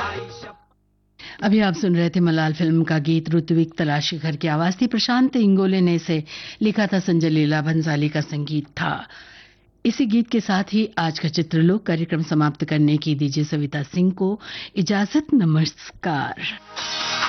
अभी आप सुन रहे थे मलाल फिल्म का गीत ऋत्विक तलाशीखर की आवाज थी। प्रशांत इंगोले ने इसे लिखा था, संजय लीला भंसाली का संगीत था। इसी गीत के साथ ही आज का चित्रलोक कार्यक्रम समाप्त करने की दीजिए सविता सिंह को इजाजत। नमस्कार।